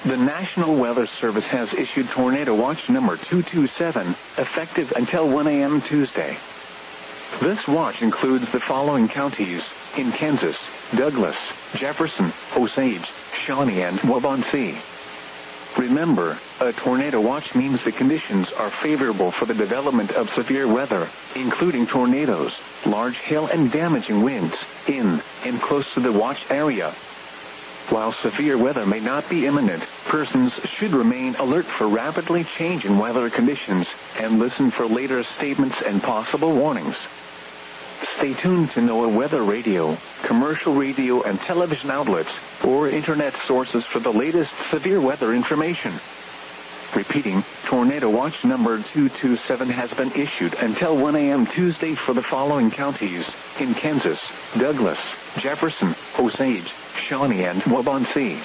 The National Weather Service has issued Tornado Watch number 227, effective until 1 a.m. Tuesday. This watch includes the following counties in Kansas: Douglas, Jefferson, Osage, Shawnee, and Waubonsee. Remember, a tornado watch means the conditions are favorable for the development of severe weather, including tornadoes, large hail, and damaging winds in and close to the watch area. While severe weather may not be imminent, persons should remain alert for rapidly changing weather conditions and listen for later statements and possible warnings. Stay tuned to NOAA weather radio, commercial radio and television outlets, or internet sources for the latest severe weather information. Repeating, Tornado Watch number 227 has been issued until 1 a.m. Tuesday for the following counties in Kansas: Douglas, Jefferson, Osage, Shawnee, and Waubonsee.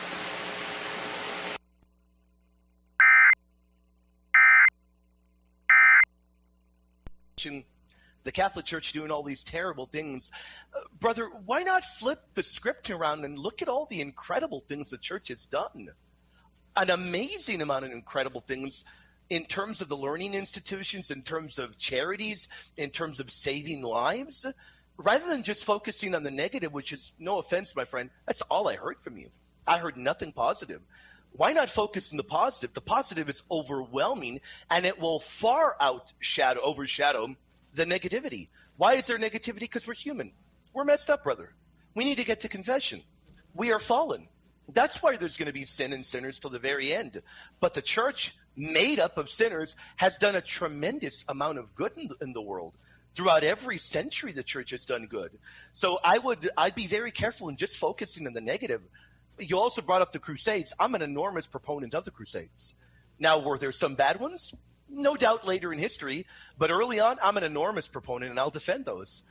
The Catholic Church doing all these terrible things. Brother, why not flip the script around and look at all the incredible things the church has done? An amazing amount of incredible things in terms of the learning institutions, in terms of charities, in terms of saving lives, rather than just focusing on the negative, which is, no offense, my friend, that's all I heard from you. I heard nothing positive. Why not focus on the positive? The positive is overwhelming, and it will far overshadow the negativity. Why is there negativity? Because we're human. We're messed up, brother. We need to get to confession. We are fallen. That's why there's going to be sin and sinners till the very end. But the church, made up of sinners, has done a tremendous amount of good in the world. Throughout every century, the church has done good. So I'd be very careful in just focusing on the negative. You also brought up the Crusades. I'm an enormous proponent of the Crusades. Now, were there some bad ones? No doubt later in history, but early on, I'm an enormous proponent, and I'll defend those.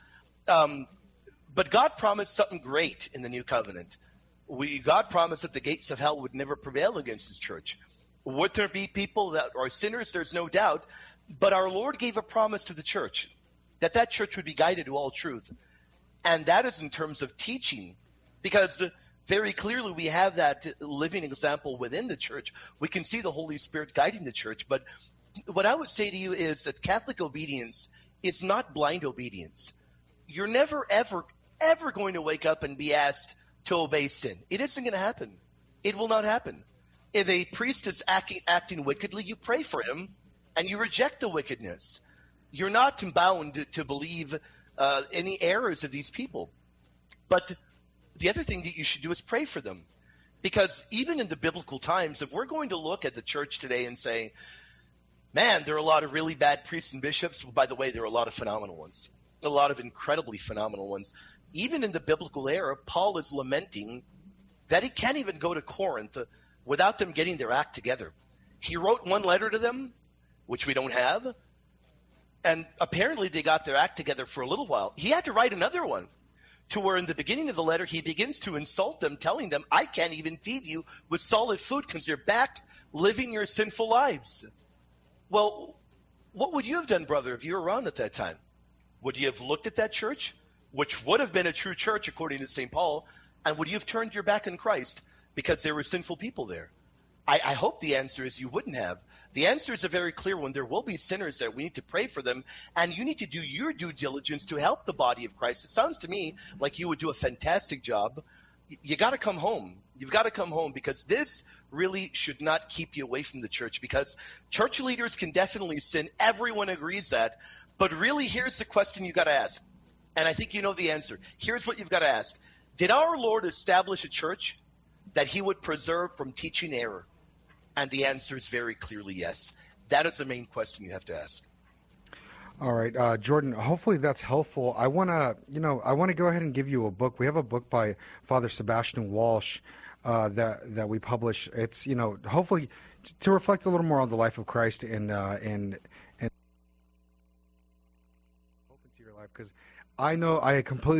But God promised something great in the New Covenant. God promised that the gates of hell would never prevail against his church. Would there be people that are sinners? There's no doubt. But our Lord gave a promise to the church, that church would be guided to all truth. And that is in terms of teaching, because very clearly we have that living example within the church. We can see the Holy Spirit guiding the church. But what I would say to you is that Catholic obedience is not blind obedience. You're never, ever, ever going to wake up and be asked to obey sin. It isn't going to happen. It will not happen. If a priest is acting wickedly, you pray for him and you reject the wickedness. You're not bound to believe any errors of these people. But the other thing that you should do is pray for them. Because even in the biblical times, if we're going to look at the church today and say, man, there are a lot of really bad priests and bishops. Well, by the way, there are a lot of phenomenal ones, a lot of incredibly phenomenal ones. Even in the biblical era, Paul is lamenting that he can't even go to Corinth without them getting their act together. He wrote one letter to them, which we don't have, and apparently they got their act together for a little while. He had to write another one to where in the beginning of the letter, he begins to insult them, telling them, I can't even feed you with solid food because you're back living your sinful lives. Well, what would you have done, brother, if you were around at that time? Would you have looked at that church, which would have been a true church according to St. Paul, and would you have turned your back on Christ because there were sinful people there? I hope the answer is you wouldn't have. The answer is a very clear one. There will be sinners there. We need to pray for them, and you need to do your due diligence to help the body of Christ. It sounds to me like you would do a fantastic job. You got to come home. You've got to come home, because this really should not keep you away from the church, because church leaders can definitely sin. Everyone agrees that. But really, here's the question you got to ask. And I think you know the answer. Here's what you've got to ask. Did our Lord establish a church that he would preserve from teaching error? And the answer is very clearly yes. That is the main question you have to ask. All right, Jordan, hopefully that's helpful. I want to go ahead and give you a book. We have a book by Father Sebastian Walsh that we publish. It's, hopefully to reflect a little more on the life of Christ and open to your life, because I know I completely